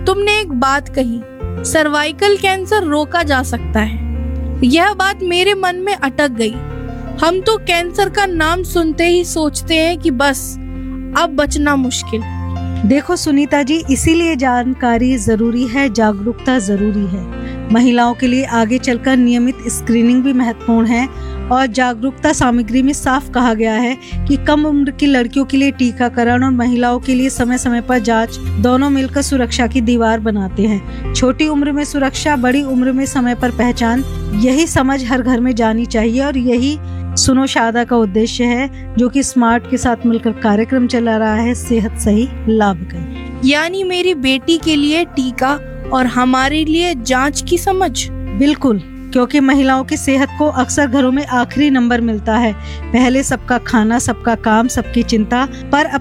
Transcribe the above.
तुमने एक बात कही, सर्वाइकल कैंसर रोका जा सकता है। यह बात मेरे मन में अटक गई। हम तो कैंसर का नाम सुनते ही सोचते हैं कि बस अब बचना मुश्किल। देखो सुनीता जी, इसीलिए जानकारी जरूरी है, जागरूकता जरूरी है। महिलाओं के लिए आगे चलकर नियमित स्क्रीनिंग भी महत्वपूर्ण है और जागरूकता सामग्री में साफ कहा गया है कि कम उम्र की लड़कियों के लिए टीकाकरण और महिलाओं के लिए समय समय पर जांच दोनों मिलकर सुरक्षा की दीवार बनाते हैं। छोटी उम्र में सुरक्षा, बड़ी उम्र में समय पर पहचान, यही समझ हर घर में जानी चाहिए और यही सुनो शादा का उद्देश्य है, जो कि स्मार्ट के साथ मिलकर कार्यक्रम चला रहा है, सेहत सही लाभ करें। यानी मेरी बेटी के लिए टीका और हमारे लिए जांच की समझ। बिल्कुल, क्योंकि महिलाओं की सेहत को अक्सर घरों में आखिरी नंबर मिलता है। पहले सबका खाना, सबका काम, सबकी चिंता, पर